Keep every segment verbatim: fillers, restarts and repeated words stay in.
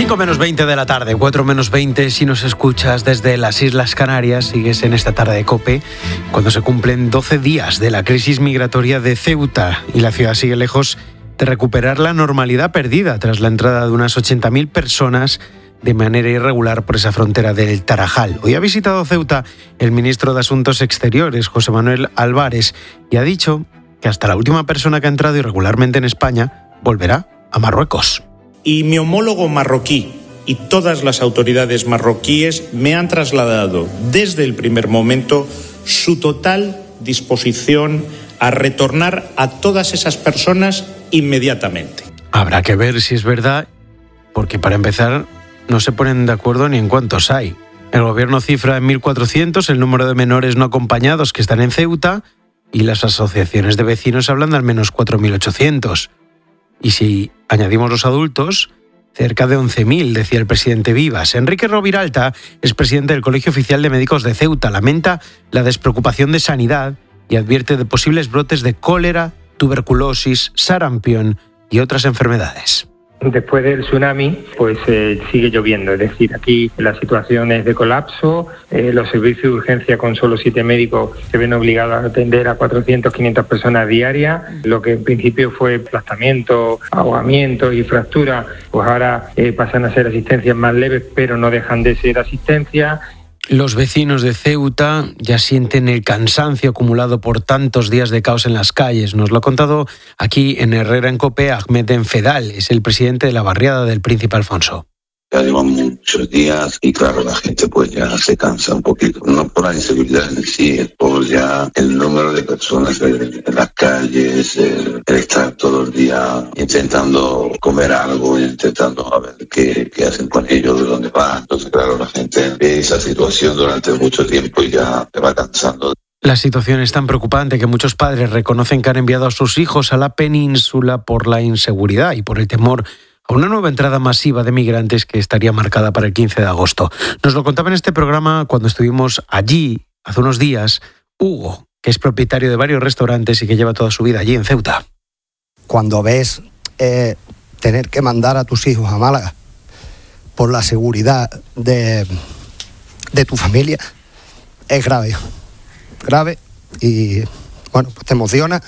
cinco menos veinte de la tarde, cuatro menos veinte si nos escuchas desde las Islas Canarias, sigues en esta tarde de COPE, cuando se cumplen doce días de la crisis migratoria de Ceuta y la ciudad sigue lejos de recuperar la normalidad perdida tras la entrada de unas ochenta mil personas de manera irregular por esa frontera del Tarajal. Hoy ha visitado Ceuta el ministro de Asuntos Exteriores, José Manuel Álvarez, y ha dicho que hasta la última persona que ha entrado irregularmente en España volverá a Marruecos. Y mi homólogo marroquí y todas las autoridades marroquíes me han trasladado desde el primer momento su total disposición a retornar a todas esas personas inmediatamente. Habrá que ver si es verdad, porque para empezar no se ponen de acuerdo ni en cuántos hay. El gobierno cifra en mil cuatrocientos el número de menores no acompañados que están en Ceuta y las asociaciones de vecinos hablan de al menos cuatro mil ochocientos. Y si añadimos los adultos, cerca de once mil, decía el presidente Vivas. Enrique Roviralta es presidente del Colegio Oficial de Médicos de Ceuta. Lamenta la despreocupación de sanidad y advierte de posibles brotes de cólera, tuberculosis, sarampión y otras enfermedades. Después del tsunami, pues eh, sigue lloviendo, es decir, aquí la situación es de colapso, eh, los servicios de urgencia con solo siete médicos se ven obligados a atender a cuatrocientas, quinientas personas diarias, lo que en principio fue aplastamiento, ahogamiento y fractura, pues ahora eh, pasan a ser asistencias más leves, pero no dejan de ser asistencia. Los vecinos de Ceuta ya sienten el cansancio acumulado por tantos días de caos en las calles. Nos lo ha contado aquí en Herrera en COPE Ahmed Enfedal, es el presidente de la barriada del Príncipe Alfonso. Ya llevan muchos días y claro, la gente pues ya se cansa un poquito, no por la inseguridad en sí, es por ya el número de personas en las calles, el, el estar todo el día intentando comer algo, intentando a ver qué, qué hacen con ellos, de dónde van. Entonces claro, la gente ve esa situación durante mucho tiempo y ya se va cansando. La situación es tan preocupante que muchos padres reconocen que han enviado a sus hijos a la península por la inseguridad y por el temor a una nueva entrada masiva de migrantes que estaría marcada para el quince de agosto. Nos lo contaba en este programa cuando estuvimos allí hace unos días Hugo, que es propietario de varios restaurantes y que lleva toda su vida allí en Ceuta. Cuando ves eh, tener que mandar a tus hijos a Málaga por la seguridad de, de tu familia, es grave, grave y bueno, pues te emociona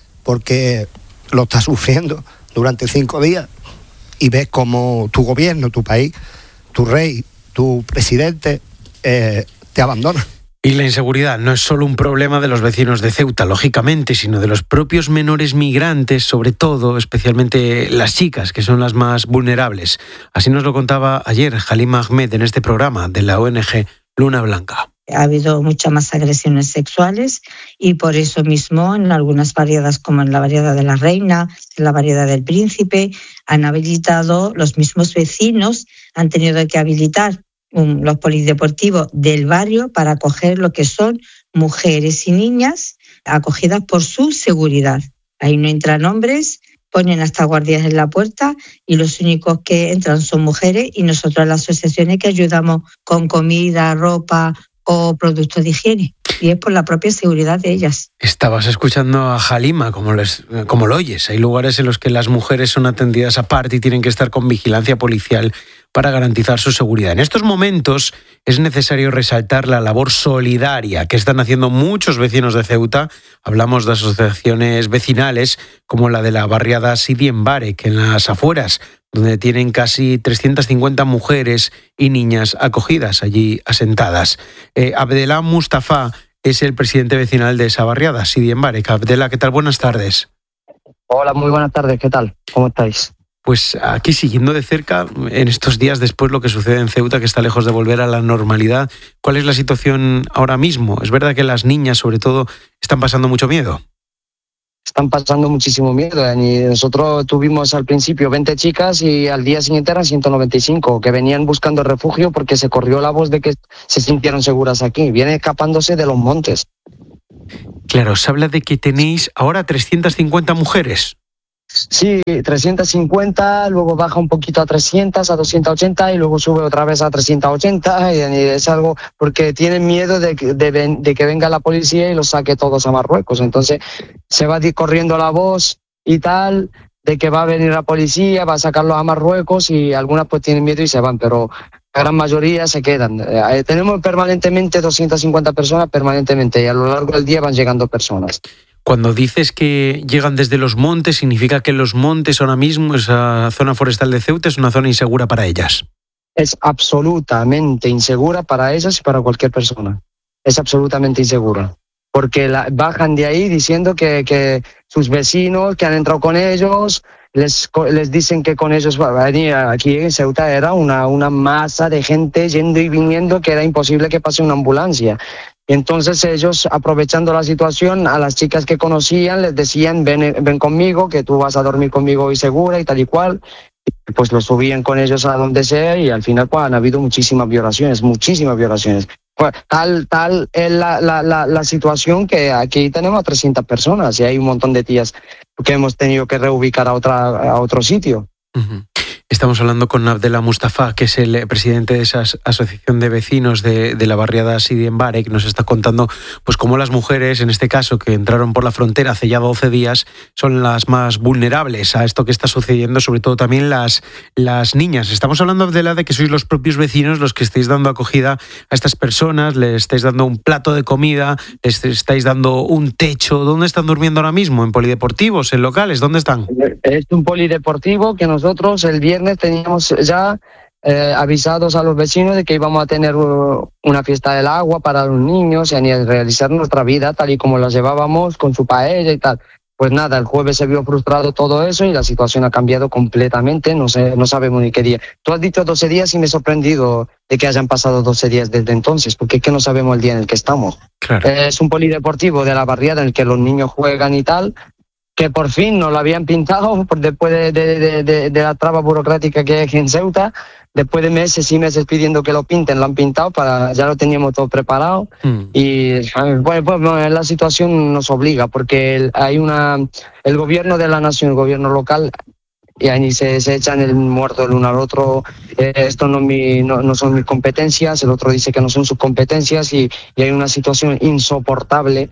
porque lo estás sufriendo durante cinco días. Y ves cómo tu gobierno, tu país, tu rey, tu presidente eh, te abandona. Y la inseguridad no es solo un problema de los vecinos de Ceuta, lógicamente, sino de los propios menores migrantes, sobre todo, especialmente las chicas, que son las más vulnerables. Así nos lo contaba ayer Halima Ahmed en este programa de la O N G Luna Blanca. Ha habido muchas más agresiones sexuales y por eso mismo en algunas variedades, como en la variedad de la Reina, en la variedad del Príncipe, han habilitado, los mismos vecinos han tenido que habilitar um, los polideportivos del barrio para acoger lo que son mujeres y niñas acogidas por su seguridad. Ahí no entran hombres, ponen hasta guardias en la puerta y los únicos que entran son mujeres y nosotros las asociaciones que ayudamos con comida, ropa o productos de higiene. Y es por la propia seguridad de ellas. Estabas escuchando a Halima, como, les, como lo oyes. Hay lugares en los que las mujeres son atendidas aparte y tienen que estar con vigilancia policial para garantizar su seguridad. En estos momentos es necesario resaltar la labor solidaria que están haciendo muchos vecinos de Ceuta. Hablamos de asociaciones vecinales como la de la barriada Sidi Mbarek, en las afueras, donde tienen casi trescientas cincuenta mujeres y niñas acogidas allí asentadas. Eh, Abdelá Mustafa es el presidente vecinal de esa barriada, Sidi Mbarek. Abdelá, ¿qué tal? Buenas tardes. Hola, muy buenas tardes, ¿qué tal? ¿Cómo estáis? Pues aquí siguiendo de cerca, en estos días después lo que sucede en Ceuta, que está lejos de volver a la normalidad, ¿cuál es la situación ahora mismo? ¿Es verdad que las niñas, sobre todo, están pasando mucho miedo? Están pasando muchísimo miedo. Y nosotros tuvimos al principio veinte chicas y al día siguiente eran ciento noventa y cinco que venían buscando refugio porque se corrió la voz de que se sintieron seguras aquí. Vienen escapándose de los montes. Claro, se habla de que tenéis ahora trescientas cincuenta mujeres. Sí, trescientas cincuenta, luego baja un poquito a trescientas, a doscientas ochenta y luego sube otra vez a trescientas ochenta. Y es algo porque tienen miedo de, de, de que venga la policía y los saque todos a Marruecos. Entonces se va corriendo la voz y tal. de que va a venir la policía, va a sacarlos a Marruecos y algunas pues tienen miedo y se van, pero la gran mayoría se quedan. Eh, tenemos permanentemente doscientas cincuenta personas permanentemente y a lo largo del día van llegando personas. Cuando dices que llegan desde los montes, ¿significa que los montes ahora mismo, esa zona forestal de Ceuta, es una zona insegura para ellas? Es absolutamente insegura para ellas y para cualquier persona. Es absolutamente insegura. Porque la, bajan de ahí diciendo que, que sus vecinos que han entrado con ellos, les, les dicen que con ellos va a venir. Aquí en Ceuta era una, una masa de gente yendo y viniendo que era imposible que pase una ambulancia. Y entonces ellos, aprovechando la situación, a las chicas que conocían les decían, ven, ven conmigo, que tú vas a dormir conmigo hoy segura y tal y cual. Y pues lo subían con ellos a donde sea y al final pues, han habido muchísimas violaciones, muchísimas violaciones. Pues, tal tal es la, la, la, la situación que aquí tenemos a trescientas personas y hay un montón de tías que hemos tenido que reubicar a, otra, a otro sitio. Uh-huh. Estamos hablando con Abdela Mustafa, que es el presidente de esa asociación de vecinos de, de la barriada Sidi Embare, que nos está contando pues cómo las mujeres, en este caso, que entraron por la frontera hace ya doce días, son las más vulnerables a esto que está sucediendo, sobre todo también las, las niñas. Estamos hablando, Abdela, de que sois los propios vecinos los que estáis dando acogida a estas personas, les estáis dando un plato de comida, les estáis dando un techo. ¿Dónde están durmiendo ahora mismo? ¿En polideportivos? ¿En locales? ¿Dónde están? Es un polideportivo que nosotros el viernes teníamos ya eh, avisados a los vecinos de que íbamos a tener uh, una fiesta del agua para los niños y a realizar nuestra vida tal y como la llevábamos con su paella y tal. Pues nada, el jueves se vio frustrado todo eso y la situación ha cambiado completamente, no sé, no sabemos ni qué día. Tú has dicho doce días y me he sorprendido de que hayan pasado doce días desde entonces, porque es que no sabemos el día en el que estamos. Claro. Eh, es un polideportivo de la barriada en el que los niños juegan y tal, que por fin nos lo habían pintado después de, de, de, de, de la traba burocrática que hay aquí en Ceuta. Después de meses y meses pidiendo que lo pinten, lo han pintado, para ya lo teníamos todo preparado. Mm. Y bueno, pues, la situación nos obliga, porque el, hay una el gobierno de la nación, el gobierno local, y ahí se, se echan el muerto el uno al otro. Eh, esto no, mi, no, no son mis competencias, el otro dice que no son sus competencias y, y hay una situación insoportable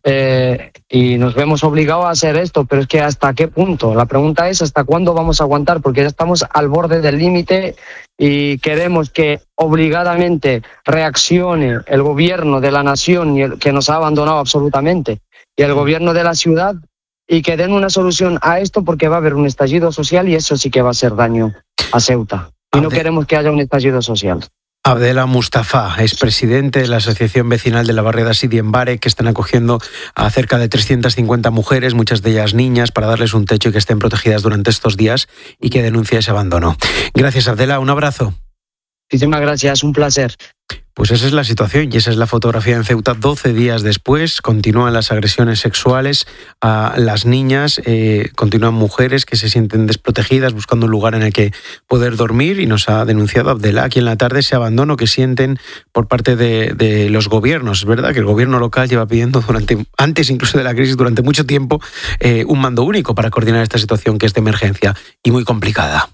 eh, y nos vemos obligados a hacer esto, pero es que ¿hasta qué punto? La pregunta es ¿hasta cuándo vamos a aguantar? Porque ya estamos al borde del límite y queremos que obligadamente reaccione el gobierno de la nación y el, que nos ha abandonado absolutamente, y el gobierno de la ciudad, y que den una solución a esto, porque va a haber un estallido social y eso sí que va a hacer daño a Ceuta. Y no queremos que haya un estallido social. Abdela Mustafa es presidente de la Asociación Vecinal de la Barriada Sidi Embare, que están acogiendo a cerca de trescientas cincuenta mujeres, muchas de ellas niñas, para darles un techo y que estén protegidas durante estos días, y que denuncia ese abandono. Gracias, Abdela, un abrazo. Muchísimas gracias, un placer. Pues esa es la situación y esa es la fotografía en Ceuta doce días después. Continúan las agresiones sexuales a las niñas, eh, continúan mujeres que se sienten desprotegidas buscando un lugar en el que poder dormir, y nos ha denunciado Abdela aquí en la tarde ese abandono que sienten por parte de, de los gobiernos. Es verdad que el gobierno local lleva pidiendo durante antes incluso de la crisis, durante mucho tiempo, eh, un mando único para coordinar esta situación que es de emergencia y muy complicada.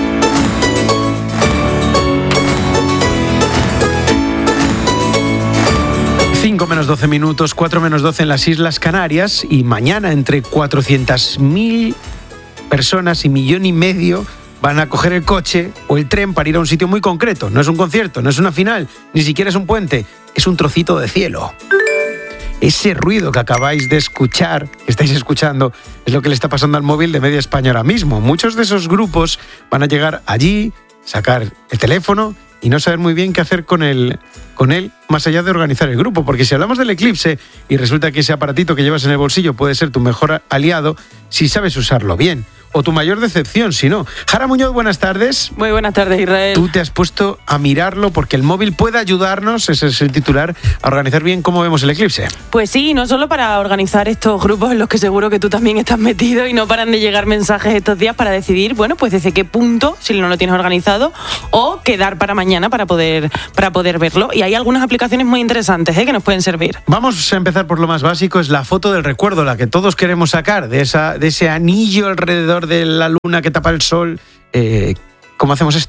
cinco menos doce minutos, cuatro menos doce en las Islas Canarias, y mañana entre cuatrocientas mil personas y millón y medio van a coger el coche o el tren para ir a un sitio muy concreto. No es un concierto, no es una final, ni siquiera es un puente, es un trocito de cielo. Ese ruido que acabáis de escuchar, que estáis escuchando, es lo que le está pasando al móvil de Media España ahora mismo. Muchos de esos grupos van a llegar allí, sacar el teléfono y no saber muy bien qué hacer con él, con él, más allá de organizar el grupo. Porque si hablamos del eclipse y resulta que ese aparatito que llevas en el bolsillo puede ser tu mejor aliado si sabes usarlo bien, o tu mayor decepción si no. Jara Muñoz, buenas tardes. Muy buenas tardes, Israel. Tú te has puesto a mirarlo porque el móvil puede ayudarnos, ese es el titular, a organizar bien cómo vemos el eclipse. Pues sí, no solo para organizar estos grupos en los que seguro que tú también estás metido y no paran de llegar mensajes estos días para decidir, bueno, pues desde qué punto, si no lo tienes organizado, o quedar para mañana para poder, para poder verlo. Y hay algunas aplicaciones muy interesantes, ¿eh?, que nos pueden servir. Vamos a empezar por lo más básico, es la foto del recuerdo, la que todos queremos sacar, de, esa, de ese anillo alrededor de la luna que tapa el sol. Eh, ¿Cómo hacemos esto?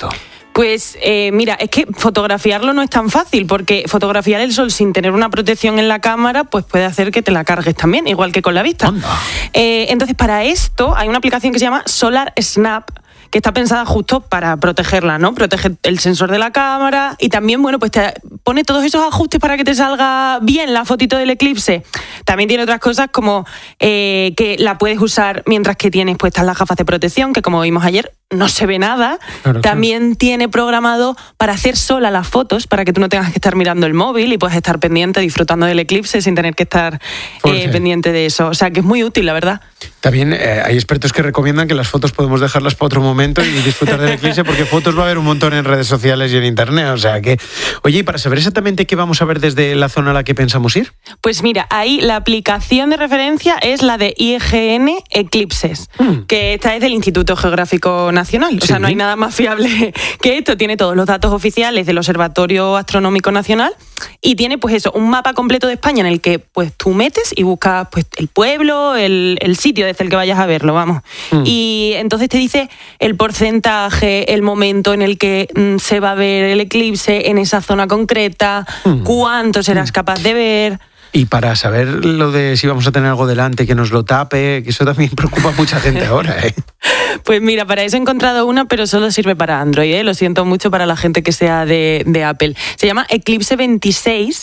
Pues eh, mira, es que fotografiarlo no es tan fácil, porque fotografiar el sol sin tener una protección en la cámara pues puede hacer que te la cargues también, igual que con la vista. Eh, entonces, para esto hay una aplicación que se llama Solar Snap, que está pensada justo para protegerla, ¿no? Protege el sensor de la cámara y también, bueno, pues te pone todos esos ajustes para que te salga bien la fotito del eclipse. También tiene otras cosas como eh, que la puedes usar mientras que tienes puestas las gafas de protección, que como vimos ayer, no se ve nada. Claro, también claro. Tiene programado para hacer sola las fotos, para que tú no tengas que estar mirando el móvil y puedas estar pendiente, disfrutando del eclipse sin tener que estar eh, pendiente de eso. O sea, que es muy útil, la verdad. También eh, hay expertos que recomiendan que las fotos podemos dejarlas para otro momento y disfrutar del eclipse, porque fotos va a haber un montón en redes sociales y en internet. O sea que, oye, y para saber exactamente qué vamos a ver desde la zona a la que pensamos ir. Pues mira, ahí la aplicación de referencia es la de I G N Eclipses, mm. que esta es del Instituto Geográfico Nacional. O sea, sí. No hay nada más fiable que esto. Tiene todos los datos oficiales del Observatorio Astronómico Nacional y tiene, pues eso, un mapa completo de España en el que pues tú metes y buscas pues el pueblo, el, el sitio desde el que vayas a verlo, vamos. Mm. Y entonces te dice el porcentaje, el momento en el que mm, se va a ver el eclipse en esa zona concreta, mm. cuánto serás mm. capaz de ver. Y para saber lo de si vamos a tener algo delante que nos lo tape, que eso también preocupa a mucha gente ahora, ¿eh? Pues mira, para eso he encontrado una, pero solo sirve para Android, ¿eh? Lo siento mucho para la gente que sea de, de Apple. Se llama Eclipse veintiséis.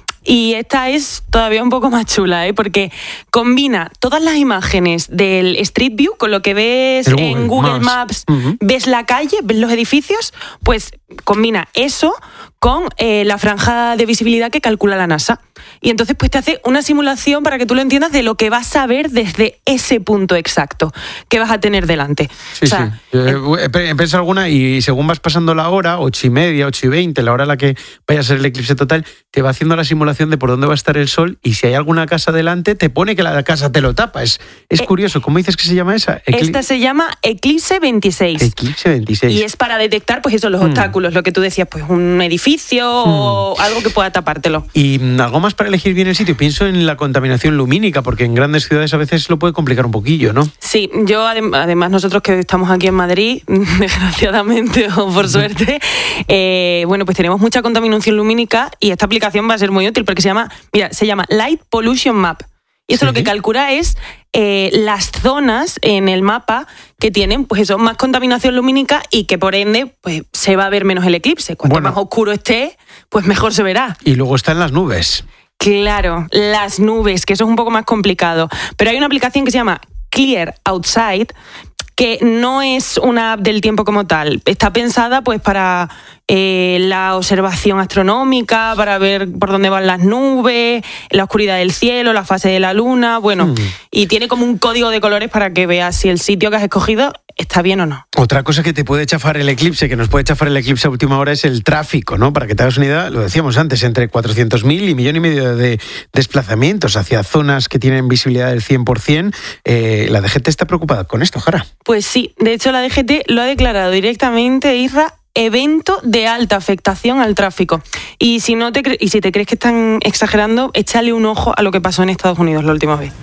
Y esta es todavía un poco más chula, ¿eh? Porque combina todas las imágenes del Street View con lo que ves Google, en Google Maps, Maps uh-huh. ves la calle, ves los edificios, pues combina eso con eh, la franja de visibilidad que calcula la NASA. Y entonces pues te hace una simulación para que tú lo entiendas de lo que vas a ver desde ese punto exacto que vas a tener delante. Sí, o sea, sí. Yo he, he pensado alguna y según vas pasando la hora, ocho y media, ocho y veinte, la hora a la que vaya a ser el eclipse total, te va haciendo la simulación de por dónde va a estar el sol y si hay alguna casa delante, te pone que la casa te lo tapa. Es, es eh, curioso. ¿Cómo dices que se llama esa? Eclipse. Esta se llama Eclipse veintiséis. Eclipse veintiséis. Y es para detectar pues eso, los mm. obstáculos, lo que tú decías, pues un edificio mm. o algo que pueda tapártelo. Y algo más para elegir bien el sitio. Pienso en la contaminación lumínica, porque en grandes ciudades a veces lo puede complicar un poquillo, ¿no? Sí, yo además nosotros que estamos aquí en Madrid, desgraciadamente o por suerte, eh, bueno, pues tenemos mucha contaminación lumínica y esta aplicación va a ser muy útil porque se llama, mira, se llama Light Pollution Map. Y esto ¿Sí? lo que calcula es eh, las zonas en el mapa que tienen pues eso, más contaminación lumínica y que por ende pues, se va a ver menos el eclipse. Cuanto bueno, más oscuro esté, pues mejor se verá. Y luego están las nubes. Claro, las nubes, que eso es un poco más complicado. Pero hay una aplicación que se llama Clear Outside, que no es una app del tiempo como tal. Está pensada pues para eh, la observación astronómica, para ver por dónde van las nubes, la oscuridad del cielo, la fase de la luna, bueno, mm. y tiene como un código de colores para que veas si el sitio que has escogido está bien o no. Otra cosa que te puede chafar el eclipse, que nos puede chafar el eclipse a última hora, es el tráfico, ¿no? Para que te hagas una idea, lo decíamos antes, entre cuatrocientos mil y millón y medio de desplazamientos hacia zonas que tienen visibilidad del cien por ciento. Eh, la D G T está preocupada con esto, Jara. Pues sí, de hecho la D G T lo ha declarado directamente, Isra, evento de alta afectación al tráfico. Y si no te cre- y si te crees que están exagerando, échale un ojo a lo que pasó en Estados Unidos la última vez.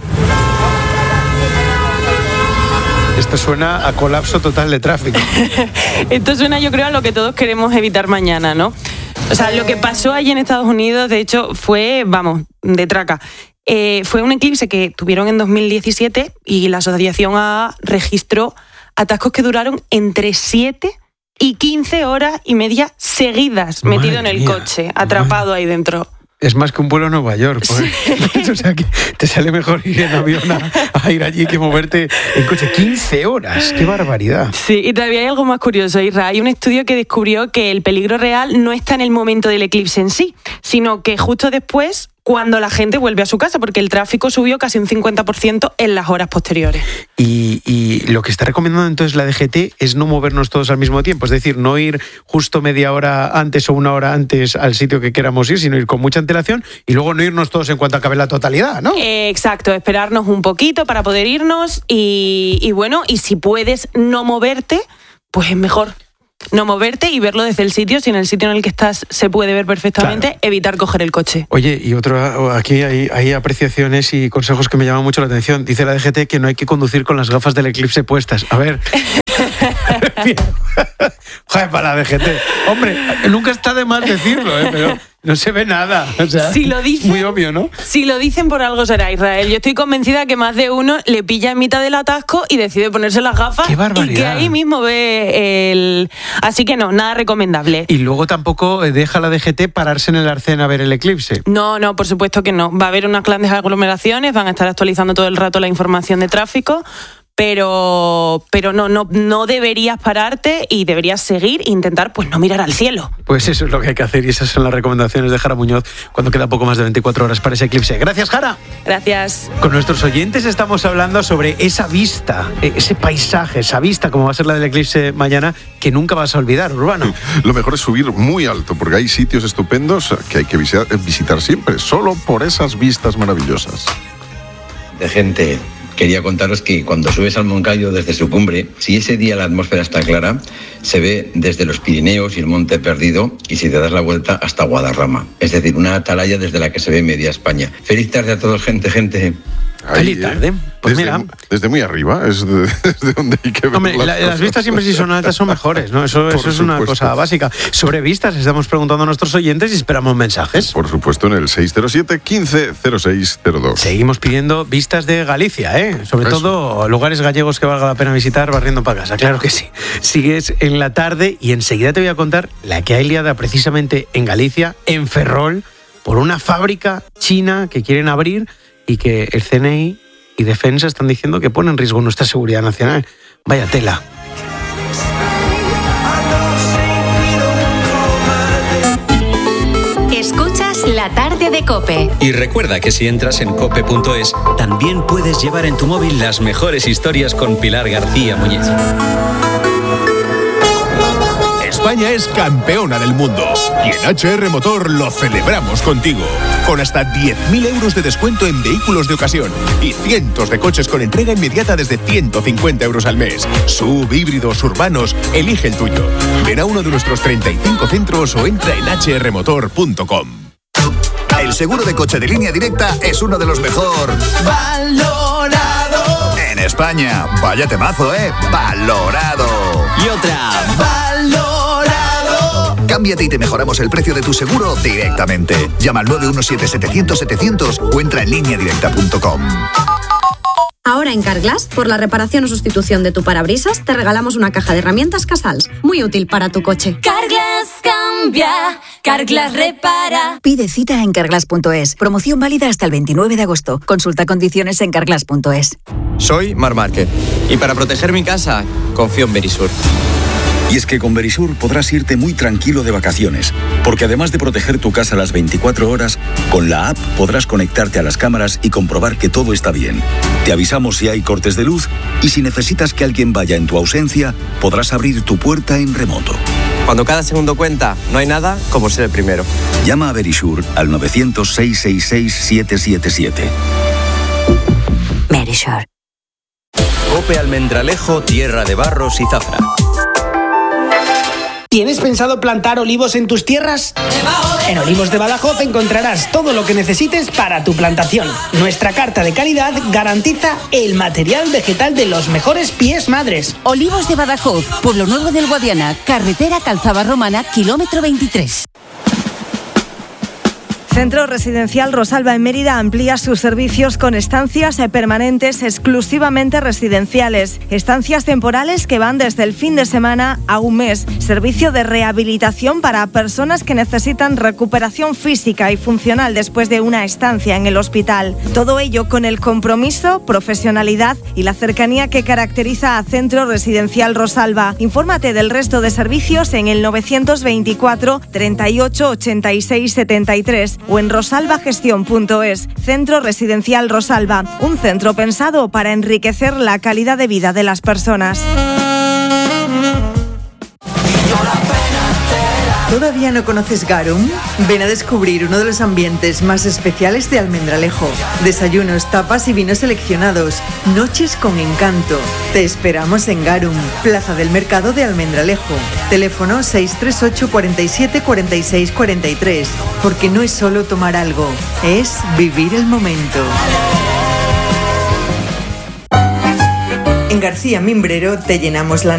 Esto suena a colapso total de tráfico. Esto suena, yo creo, a lo que todos queremos evitar mañana, ¿no? O sea, lo que pasó allí en Estados Unidos, de hecho, fue, vamos, de traca. Eh, fue un eclipse que tuvieron en dos mil diecisiete y la asociación A A registró atascos que duraron entre siete y quince horas y media seguidas, Madre metido en el mía. coche, atrapado Madre. ahí dentro. Es más que un vuelo a Nueva York. Pues. Sí. O sea, que te sale mejor ir en avión a, a ir allí que moverte en coche. quince horas, qué barbaridad. Sí, y todavía hay algo más curioso, Isra. Hay un estudio que descubrió que el peligro real no está en el momento del eclipse en sí, sino que justo después, cuando la gente vuelve a su casa, porque el tráfico subió casi un cincuenta por ciento en las horas posteriores. Y, y lo que está recomendando entonces la D G T es no movernos todos al mismo tiempo, es decir, no ir justo media hora antes o una hora antes al sitio que queramos ir, sino ir con mucha antelación y luego no irnos todos en cuanto acabe la totalidad, ¿no? Eh, exacto, esperarnos un poquito para poder irnos y, y bueno, y si puedes no moverte, pues es mejor. No moverte y verlo desde el sitio, si en el sitio en el que estás se puede ver perfectamente, claro. Evitar coger el coche. Oye, y otro, aquí hay, hay apreciaciones y consejos que me llaman mucho la atención. Dice la D G T que no hay que conducir con las gafas del eclipse puestas. A ver, Joder, para la D G T. Hombre, nunca está de más decirlo, ¿eh? Pero no se ve nada. O sea, si lo dicen, muy obvio, ¿no? Si lo dicen por algo será, Israel. Yo estoy convencida que más de uno le pilla en mitad del atasco y decide ponerse las gafas. ¡Qué barbaridad! Y que ahí mismo ve el... Así que no, nada recomendable. Y luego tampoco deja la D G T pararse en el arcén a ver el eclipse. No, no, por supuesto que no. Va a haber unas grandes aglomeraciones, van a estar actualizando todo el rato la información de tráfico, pero pero no no no deberías pararte y deberías seguir e intentar pues no mirar al cielo. Pues eso es lo que hay que hacer y esas son las recomendaciones de Jara Muñoz cuando queda poco más de veinticuatro horas para ese eclipse. Gracias, Jara. Gracias. Con nuestros oyentes estamos hablando sobre esa vista, ese paisaje, esa vista como va a ser la del eclipse mañana que nunca vas a olvidar, Urbano. Lo mejor es subir muy alto porque hay sitios estupendos que hay que visitar, visitar siempre, solo por esas vistas maravillosas. De gente... Quería contaros que cuando subes al Moncayo desde su cumbre, si ese día la atmósfera está clara, se ve desde los Pirineos y el Monte Perdido y si te das la vuelta hasta Guadarrama. Es decir, una atalaya desde la que se ve media España. Feliz tarde a todos, gente, gente. Feliz tarde. ¿eh? Pues desde, mira. Desde muy arriba, es de, desde donde hay que ver. Hombre, las, la, las vistas siempre si son altas son mejores, ¿no? Eso, eso es una cosa básica. Sobre vistas estamos preguntando a nuestros oyentes y esperamos mensajes. Por supuesto, en el seis cero siete, quince cero seis cero dos. Seguimos pidiendo vistas de Galicia, ¿eh? Sobre eso. Todo lugares gallegos que valga la pena visitar barriendo para casa, claro que sí. Sigues en la tarde y enseguida te voy a contar la que hay liada precisamente en Galicia, en Ferrol, por una fábrica china que quieren abrir y que el C N I y Defensa están diciendo que pone en riesgo nuestra seguridad nacional. Vaya tela. Escuchas La Tarde de COPE. Y recuerda que si entras en cope punto es, también puedes llevar en tu móvil las mejores historias con Pilar García Muñiz. España es campeona del mundo y en H R Motor lo celebramos contigo. Con hasta diez mil euros de descuento en vehículos de ocasión y cientos de coches con entrega inmediata desde ciento cincuenta euros al mes. Sub, híbridos, urbanos, elige el tuyo. Ven a uno de nuestros treinta y cinco centros o entra en h r motor punto com. El seguro de coche de Línea Directa es uno de los mejor valorado en España. Vaya temazo, ¿eh? Valorado. Y otra. Valorado. Cámbiate y te mejoramos el precio de tu seguro directamente. Llama al nueve uno siete, setecientos, setecientos o entra en línea directa punto com. Ahora en Carglass, por la reparación o sustitución de tu parabrisas, te regalamos una caja de herramientas Casals, muy útil para tu coche. Carglass cambia, Carglass repara. Pide cita en carglass punto es. Promoción válida hasta el veintinueve de agosto. Consulta condiciones en carglass punto es. Soy Mar Márquez y para proteger mi casa, confío en Verisur. Y es que con Verisur podrás irte muy tranquilo de vacaciones, porque además de proteger tu casa las veinticuatro horas, con la app podrás conectarte a las cámaras y comprobar que todo está bien. Te avisamos si hay cortes de luz y si necesitas que alguien vaya en tu ausencia, podrás abrir tu puerta en remoto. Cuando cada segundo cuenta, no hay nada como ser el primero. Llama a Verisur al nueve cero cero, seis seis seis, siete siete siete. Verisur. Cope Almendralejo, tierra de barros y zafra. ¿Tienes pensado plantar olivos en tus tierras? En Olivos de Badajoz encontrarás todo lo que necesites para tu plantación. Nuestra carta de calidad garantiza el material vegetal de los mejores pies madres. Olivos de Badajoz, Pueblo Nuevo del Guadiana, carretera Calzada Romana, kilómetro veintitrés. Centro Residencial Rosalba en Mérida amplía sus servicios con estancias permanentes exclusivamente residenciales, estancias temporales que van desde el fin de semana a un mes, servicio de rehabilitación para personas que necesitan recuperación física y funcional después de una estancia en el hospital. Todo ello con el compromiso, profesionalidad y la cercanía que caracteriza a Centro Residencial Rosalba. Infórmate del resto de servicios en el novecientos veinticuatro, treinta y ocho, ochenta y seis, setenta y tres o en rosalbagestión punto es. Centro Residencial Rosalba, un centro pensado para enriquecer la calidad de vida de las personas. ¿Todavía no conoces Garum? Ven a descubrir uno de los ambientes más especiales de Almendralejo. Desayunos, tapas y vinos seleccionados. Noches con encanto. Te esperamos en Garum, Plaza del Mercado de Almendralejo. Teléfono seis tres ocho, cuarenta y siete, cuarenta y seis, cuarenta y tres. Porque no es solo tomar algo, es vivir el momento. En García Mimbrero te llenamos la